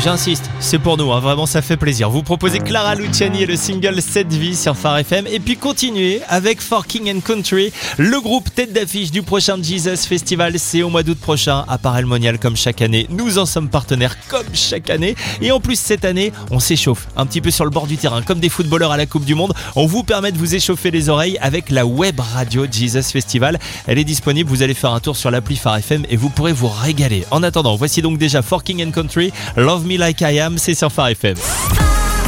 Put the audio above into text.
J'insiste, c'est pour nous, vraiment ça fait plaisir. Vous proposez Clara Luciani et le single Cette vie sur Phare FM. Et puis continuez avec For King and Country, le groupe tête d'affiche du prochain Jesus Festival. C'est au mois d'août prochain à Paray-le-Monial comme chaque année. Nous en sommes partenaires comme chaque année. Et en plus cette année, on s'échauffe un petit peu sur le bord du terrain comme des footballeurs à la Coupe du Monde. On vous permet de vous échauffer les oreilles avec la web radio Jesus Festival. Elle est disponible, vous allez faire un tour sur l'appli Phare FM et vous pourrez vous régaler. En attendant, voici donc déjà For King and Country, Love Me Like I Am, c'est sur Phare FM.